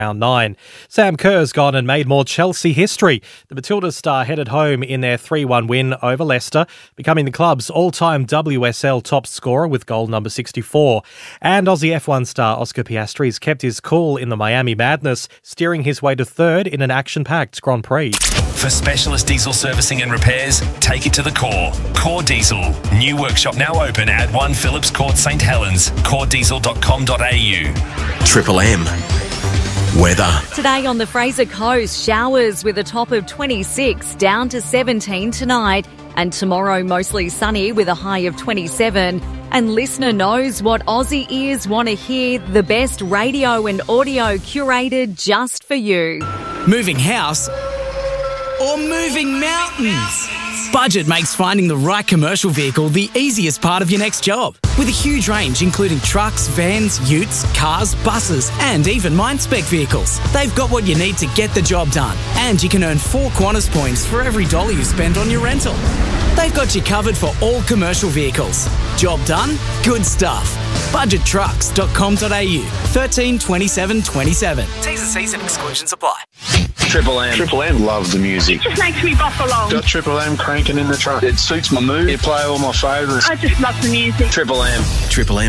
Round 9. Sam Kerr's gone and made more Chelsea history. The Matildas star headed home in their 3-1 win over Leicester, becoming the club's all-time WSL top scorer with goal number 64. And Aussie F1 star Oscar Piastri's kept his cool in the Miami Madness, steering his way to third in an action-packed Grand Prix. For specialist diesel servicing and repairs, take it to the core. Core Diesel. New workshop now open at 1 Phillips Court, St Helens. CoreDiesel.com.au. Triple M. Weather. Today on the Fraser Coast, showers with a top of 26, down to 17 tonight. And tomorrow, mostly sunny with a high of 27. And listener knows what Aussie ears want to hear, the best radio and audio curated just for you. Moving house or moving mountains? Budget makes finding the right commercial vehicle the easiest part of your next job. With a huge range including trucks, vans, utes, cars, buses and even mine-spec vehicles. They've got what you need to get the job done. And you can earn 4 Qantas points for every $1 you spend on your rental. They've got you covered for all commercial vehicles. Job done? Good stuff. Budgettrucks.com.au. 13 27 27. T's and C's and exclusions apply. Triple M. Triple M. Love the music. It just makes me bop along. Got Triple M cranking in the truck. It suits my mood. You play all my favourites. I just love the music. Triple M. Triple M.